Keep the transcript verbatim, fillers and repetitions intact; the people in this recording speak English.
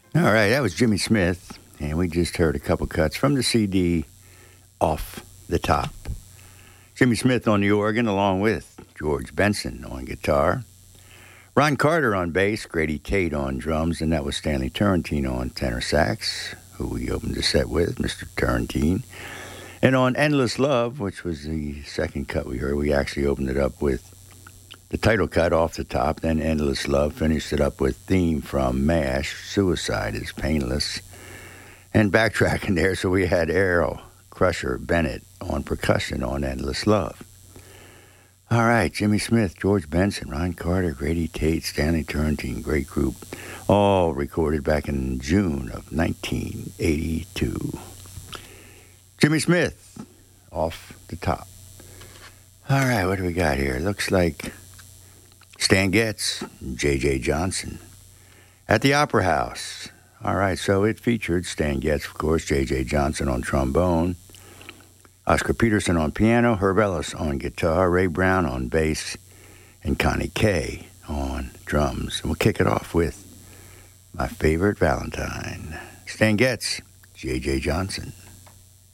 All right, that was Jimmy Smith, and we just heard a couple cuts from the C D Off the Top. Jimmy Smith on the organ, along with George Benson on guitar, Ron Carter on bass, Grady Tate on drums, and that was Stanley Turrentine on tenor sax, who we opened the set with, Mister Turrentine. And on Endless Love, which was the second cut we heard, we actually opened it up with the title cut Off the Top, then Endless Love, finished it up with theme from MASH, Suicide is Painless, and backtracking there, so we had Errol Crusher Bennett on percussion on Endless Love. All right, Jimmy Smith, George Benson, Ron Carter, Grady Tate, Stanley Turrentine, great group, all recorded back in June of nineteen eighty-two. Jimmy Smith, Off the Top. All right, what do we got here? Looks like Stan Getz, J J Johnson, at the Opera House. All right, so it featured Stan Getz, of course, J J Johnson on trombone, Oscar Peterson on piano, Herb Ellis on guitar, Ray Brown on bass, and Connie Kay on drums. And we'll kick it off with My Favorite Valentine. Stan Getz, J J Johnson.